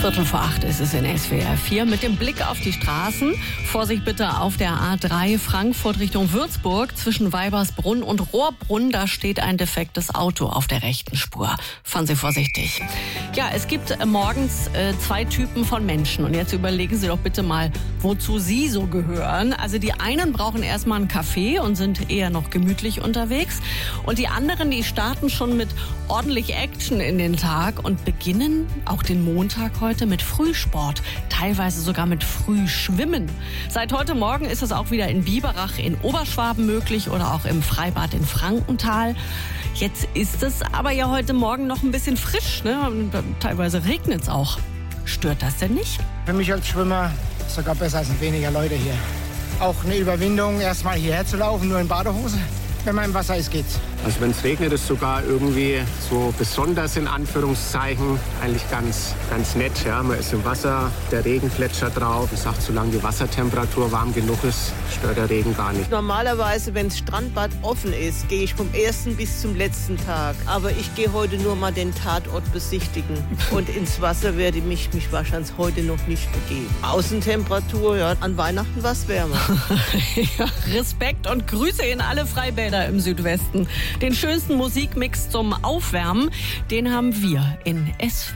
7:15 ist es in SWR 4 mit dem Blick auf die Straßen. Vorsicht bitte auf der A3 Frankfurt Richtung Würzburg. Zwischen Weibersbrunn und Rohrbrunn, da steht ein defektes Auto auf der rechten Spur. Fahren Sie vorsichtig. Ja, es gibt morgens zwei Typen von Menschen. Und jetzt überlegen Sie doch bitte mal, wozu Sie so gehören. Also die einen brauchen erstmal einen Kaffee und sind eher noch gemütlich unterwegs. Und die anderen, die starten schon mit ordentlich Action in den Tag und beginnen auch den Montag heute mit Frühsport, teilweise sogar mit Frühschwimmen. Seit heute Morgen ist es auch wieder in Biberach in Oberschwaben möglich oder auch im Freibad in Frankenthal. Jetzt ist es aber ja heute Morgen noch ein bisschen frisch, ne? Teilweise regnet es auch. Stört das denn nicht? Für mich als Schwimmer sogar besser als weniger Leute hier. Auch eine Überwindung, erstmal hierher zu laufen, nur in Badehose. Wenn man im Wasser ist, geht's. Also wenn es regnet, ist sogar irgendwie so besonders in Anführungszeichen eigentlich ganz nett. Ja, man ist im Wasser, der Regen plätschert drauf. Ich sag, solange die Wassertemperatur warm genug ist, stört der Regen gar nicht. Normalerweise, wenn das Strandbad offen ist, gehe ich vom ersten bis zum letzten Tag. Aber ich gehe heute nur mal den Tatort besichtigen. Und ins Wasser werde ich mich wahrscheinlich heute noch nicht begeben. Außentemperatur, ja, an Weihnachten war es wärmer. Ja, Respekt und Grüße in alle Freibäder im Südwesten. Den schönsten Musikmix zum Aufwärmen, den haben wir in SWR.